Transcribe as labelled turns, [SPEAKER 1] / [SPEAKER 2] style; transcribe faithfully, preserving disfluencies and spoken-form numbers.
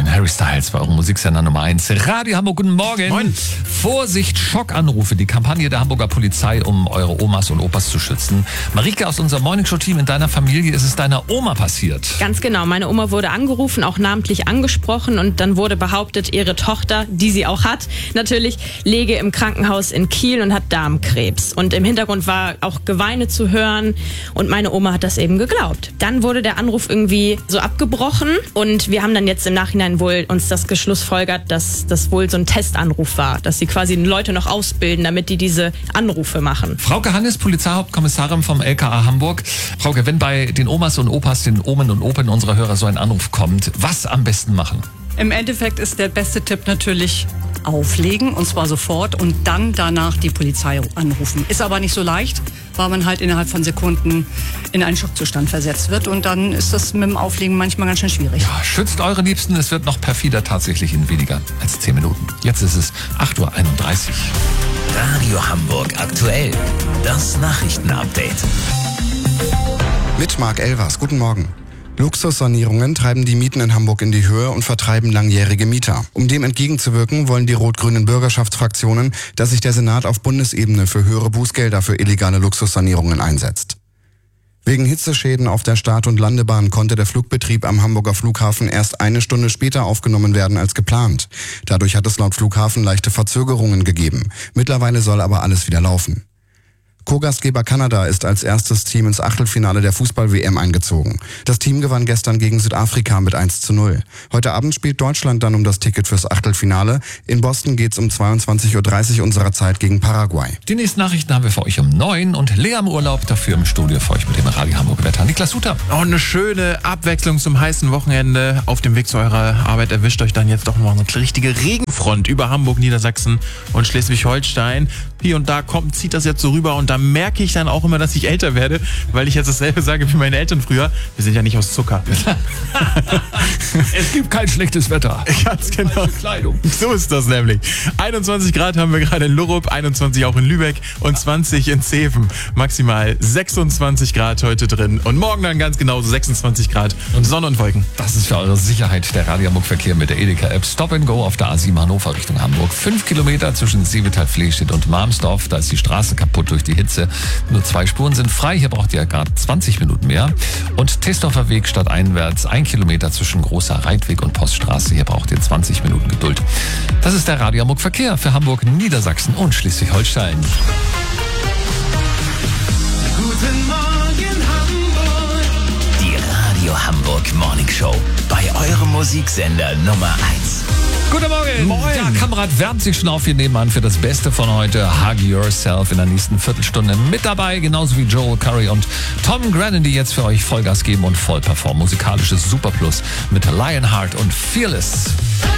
[SPEAKER 1] Harry Styles bei eurem Musiksender Nummer eins. Radio Hamburg, guten Morgen.
[SPEAKER 2] Moin.
[SPEAKER 1] Vorsicht, Schockanrufe. Die Kampagne der Hamburger Polizei, um eure Omas und Opas zu schützen. Marike aus unserem Morningshow-Team, in deiner Familie ist es deiner Oma passiert.
[SPEAKER 3] Ganz genau. Meine Oma wurde angerufen, auch namentlich angesprochen und dann wurde behauptet, ihre Tochter, die sie auch hat, natürlich läge im Krankenhaus in Kiel und hat Darmkrebs. Und im Hintergrund war auch Geweine zu hören und meine Oma hat das eben geglaubt. Dann wurde der Anruf irgendwie so abgebrochen und wir haben dann jetzt im Nachhinein wohl uns das geschlussfolgert, dass das wohl so ein Testanruf war, dass sie quasi Leute noch ausbilden, damit die diese Anrufe machen.
[SPEAKER 1] Frauke Hannes, Polizeihauptkommissarin vom L K A Hamburg. Frauke, wenn bei den Omas und Opas, den Omen und Open unserer Hörer so ein Anruf kommt, was am besten machen?
[SPEAKER 4] Im Endeffekt ist der beste Tipp natürlich auflegen, und zwar sofort, und dann danach die Polizei anrufen. Ist aber nicht so leicht, weil man halt innerhalb von Sekunden in einen Schockzustand versetzt wird und dann ist das mit dem Auflegen manchmal ganz schön schwierig.
[SPEAKER 1] Ja, schützt eure Liebsten, es wird noch perfider tatsächlich in weniger als zehn Minuten. Jetzt ist es acht Uhr einunddreißig.
[SPEAKER 5] Radio Hamburg aktuell. Das Nachrichtenupdate.
[SPEAKER 6] Mit Marc Elvers. Guten Morgen. Luxussanierungen treiben die Mieten in Hamburg in die Höhe und vertreiben langjährige Mieter. Um dem entgegenzuwirken, wollen die rot-grünen Bürgerschaftsfraktionen, dass sich der Senat auf Bundesebene für höhere Bußgelder für illegale Luxussanierungen einsetzt. Wegen Hitzeschäden auf der Start- und Landebahn konnte der Flugbetrieb am Hamburger Flughafen erst eine Stunde später aufgenommen werden als geplant. Dadurch hat es laut Flughafen leichte Verzögerungen gegeben. Mittlerweile soll aber alles wieder laufen. Co-Gastgeber Kanada ist als erstes Team ins Achtelfinale der Fußball-W M eingezogen. Das Team gewann gestern gegen Südafrika mit eins zu null. Heute Abend spielt Deutschland dann um das Ticket fürs Achtelfinale. In Boston geht's um zweiundzwanzig Uhr dreißig unserer Zeit gegen Paraguay.
[SPEAKER 1] Die nächsten Nachrichten haben wir für euch um neun und Lea im Urlaub, dafür im Studio für euch mit dem Radio Hamburg Wetter. Niklas Suter.
[SPEAKER 2] Oh, eine schöne Abwechslung zum heißen Wochenende. Auf dem Weg zu eurer Arbeit erwischt euch dann jetzt doch mal eine richtige Regenfront über Hamburg, Niedersachsen und Schleswig-Holstein. Hier und da kommt, zieht das jetzt so rüber und da merke ich dann auch immer, dass ich älter werde, weil ich jetzt dasselbe sage wie meine Eltern früher. Wir sind ja nicht aus Zucker.
[SPEAKER 1] Es gibt kein schlechtes Wetter.
[SPEAKER 2] Ganz genau.
[SPEAKER 1] Kleidung.
[SPEAKER 2] So ist das nämlich. einundzwanzig Grad haben wir gerade in Lurup, einundzwanzig auch in Lübeck und zwanzig in Zeven. Maximal sechsundzwanzig Grad heute drin und morgen dann ganz genauso sechsundzwanzig Grad und Sonne und Wolken.
[SPEAKER 1] Das ist für eure Sicherheit der Radio Hamburg Verkehr mit der Edeka-App Stop and Go auf der A sieben Hannover Richtung Hamburg. Fünf Kilometer zwischen Seevetal-Flehstedt und Marmsdorf. Da ist die Straße kaputt durch die Hitze. Nur zwei Spuren sind frei. Hier braucht ihr gerade zwanzig Minuten mehr. Und Tesdorfer Weg stadteinwärts. Ein Kilometer zwischen Großer Reitweg und Poststraße. Hier braucht ihr zwanzig Minuten Geduld. Das ist der Radio Hamburg Verkehr für Hamburg, Niedersachsen und Schleswig-Holstein.
[SPEAKER 5] Guten Morgen Hamburg. Die Radio Hamburg Morning Show. Bei eurem Musiksender Nummer eins.
[SPEAKER 1] Guten Morgen.
[SPEAKER 2] Moin.
[SPEAKER 1] Der Kamerad wärmt sich schon auf hier nebenan für das Beste von heute. Hug Yourself in der nächsten Viertelstunde mit dabei. Genauso wie Joel Curry und Tom Grennan, die jetzt für euch Vollgas geben und voll performen. Musikalisches Superplus mit Lionheart und Fearless.